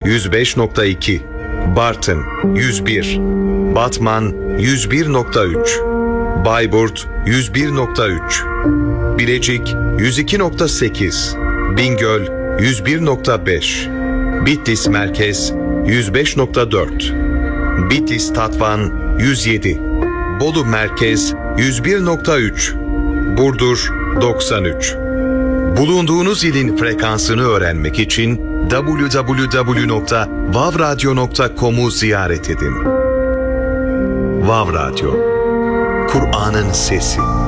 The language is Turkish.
105.2, Bartın 101, Batman 101.3, Bayburt 101.3, Bilecik 102.8, Bingöl 101.5, Bitlis Merkez 105.4, Bitlis Tatvan 107, Bolu Merkez 101.3, Burdur 93. Bulunduğunuz ilin frekansını öğrenmek için www.vavradyo.com'u ziyaret edin. Vav Radyo, Kur'an'ın sesi.